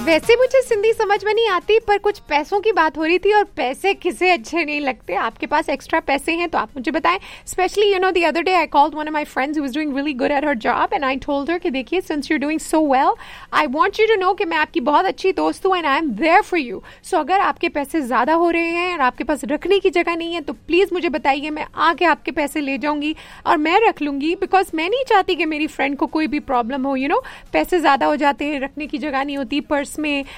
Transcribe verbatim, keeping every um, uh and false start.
वैसे मुझे सिंधी समझ में नहीं आती, पर कुछ पैसों की बात हो रही थी और पैसे किसे अच्छे नहीं लगते. आपके पास एक्स्ट्रा पैसे हैं तो आप मुझे बताएं. Specially you know the other day I called one of my friends who was doing really good at her job and I told her कि देखिए since you are doing so well I want you to know कि मैं आपकी बहुत अच्छी दोस्त हूं and I am there for you. सो अगर आपके पैसे ज्यादा हो रहे हैं और आपके पास रखने की जगह नहीं है तो प्लीज मुझे बताइए, मैं आके आपके पैसे ले जाऊंगी और मैं रख लूंगी. बिकॉज मैं नहीं चाहती कि मेरी फ्रेंड को कोई भी प्रॉब्लम हो. यू नो पैसे ज्यादा हो जाते हैं, रखने की जगह नहीं होती पर्स में,